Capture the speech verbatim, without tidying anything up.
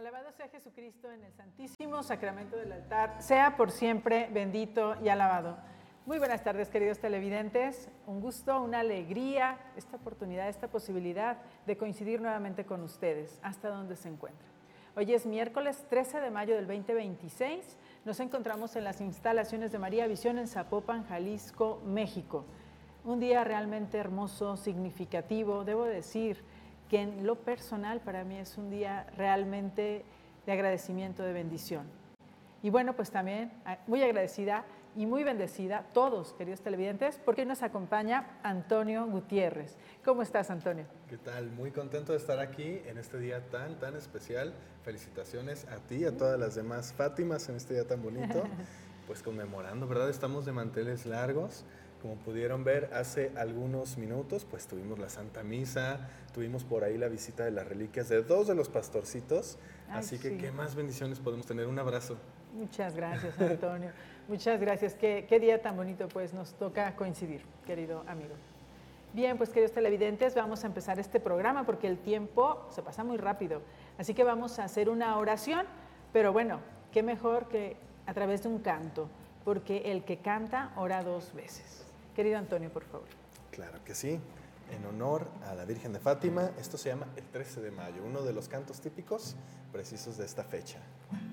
Alabado sea Jesucristo en el santísimo sacramento del altar, sea por siempre bendito y alabado. Muy buenas tardes, queridos televidentes. Un gusto, una alegría, esta oportunidad, esta posibilidad de coincidir nuevamente con ustedes, hasta donde se encuentran. Hoy es miércoles trece de mayo del veinte veintiséis. Nos encontramos en las instalaciones de María Visión en Zapopan, Jalisco, México. Un día realmente hermoso, significativo, debo decir que en lo personal para mí es un día realmente de agradecimiento, de bendición. Y bueno, pues también muy agradecida y muy bendecida, todos, queridos televidentes, porque hoy nos acompaña Antonio Gutiérrez. ¿Cómo estás, Antonio? ¿Qué tal? Muy contento de estar aquí en este día tan, tan especial. Felicitaciones a ti y a todas las demás Fátimas en este día tan bonito. Pues conmemorando, ¿verdad? Estamos de manteles largos. Como pudieron ver hace algunos minutos, pues tuvimos la Santa Misa, tuvimos por ahí la visita de las reliquias de dos de los pastorcitos. Ay, así que, sí. ¿Qué más bendiciones podemos tener? Un abrazo. Muchas gracias, Antonio. Muchas gracias. Qué, qué día tan bonito, pues nos toca coincidir, querido amigo. Bien, pues queridos televidentes, vamos a empezar este programa porque el tiempo se pasa muy rápido. Así que vamos a hacer una oración, pero bueno, qué mejor que a través de un canto, porque el que canta ora dos veces. Querido Antonio, por favor. Claro que sí. En honor a la Virgen de Fátima, esto se llama el trece de mayo, uno de los cantos típicos precisos de esta fecha.